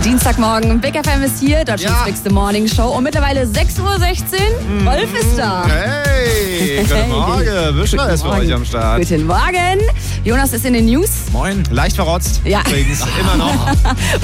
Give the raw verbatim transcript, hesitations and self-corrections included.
Dienstagmorgen, Big F M ist hier, Deutschlands Ja. Bigste Morning Show. Und mittlerweile sechs Uhr sechzehn, Rolf ist da. Hey, guten Hey. Morgen. Büschner ist für Morgen. euch am Start. Guten Morgen. Jonas ist in den News. Moin. Leicht verrotzt. Ja. Übrigens, immer noch.